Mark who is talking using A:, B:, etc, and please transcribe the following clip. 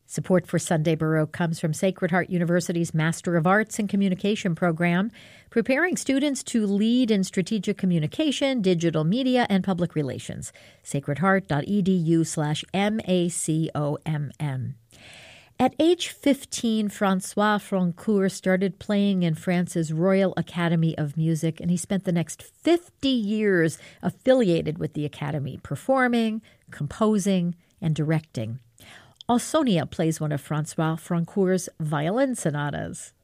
A: Support for Sunday Baroque comes from Sacred Heart University's Master of Arts in Communication program, preparing students to lead in strategic communication, digital media, and public relations. sacredheart.edu/MACOMM. At age 15, Francois Francoeur started playing in France's Royal Academy of Music, and he spent the next 50 years affiliated with the Academy, performing, composing, and directing. Ausonia plays one of Francois Francoeur's violin sonatas.